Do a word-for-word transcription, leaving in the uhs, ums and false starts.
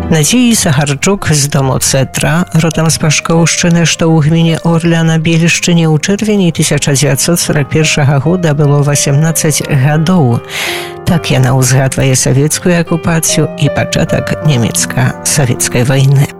Надзеі Сахарчук з дому Цетра, родам з Башкоўшчыны, што ў гміне Орля на Белішчыне ў чэрвені тысяча дзевяцьсот сорок першага года было васемнаццаць гадоў. Так яна ўзгадвае савецкую акупацыю і пачатак нямецка-савецкай вайны.